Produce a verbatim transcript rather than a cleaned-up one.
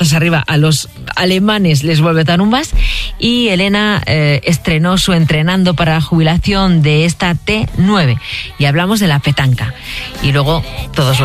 arriba a los alemanes les vuelve tarumbas y Elena eh, estrenó su entrenando para jubilación de esta T nueve y hablamos de la petanca y luego todos